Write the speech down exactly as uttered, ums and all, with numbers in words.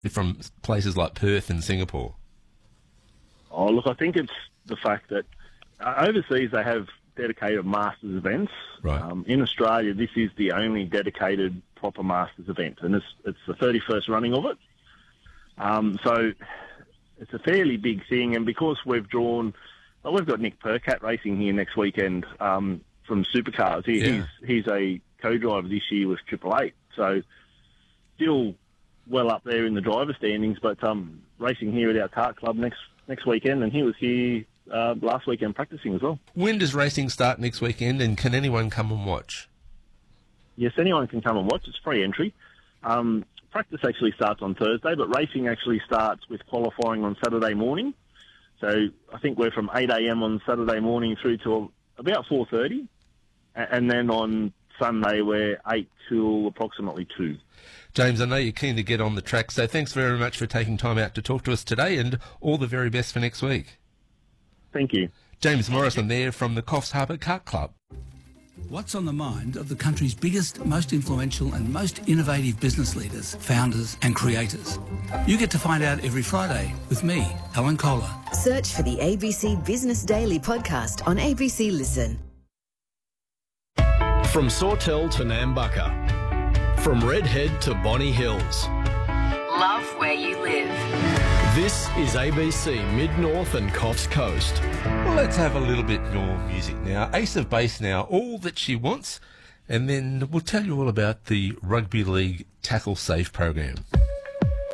from places like Perth and Singapore? Oh, look, I think it's the fact that uh, overseas they have dedicated Masters events. Right. Um, in Australia, this is the only dedicated proper Masters event, and it's it's the thirty-first running of it. Um, so it's a fairly big thing, and because we've drawn, well, we've got Nick Percat racing here next weekend um, from Supercars. He, Yeah. He's he's a co-driver this year with Triple Eight, so still well up there in the driver standings, but um, racing here at our kart club next next weekend, and he was here uh, last weekend practicing as well. When does racing start next weekend, and can anyone come and watch? Yes, anyone can come and watch. It's free entry. Um, practice actually starts on Thursday, but racing actually starts with qualifying on Saturday morning. So I think we're from eight a.m. on Saturday morning through to about four thirty, and then on Sunday we're eight till approximately two. James, I know you're keen to get on the track, so thanks very much for taking time out to talk to us today, and all the very best for next week. Thank you. James Morrison there from the Coffs Harbour Kart Club. What's on the mind of the country's biggest, most influential and most innovative business leaders, founders and creators? You get to find out every Friday with me, Alan Kohler. Search for the A B C Business Daily podcast on A B C Listen. From Sawtell to Nambucca, from Redhead to Bonny Hills. Love where you live. This is A B C Mid-North and Coffs Coast. Well, let's have a little bit more music now. Ace of Base now, All That She Wants, and then we'll tell you all about the Rugby League Tackle Safe program.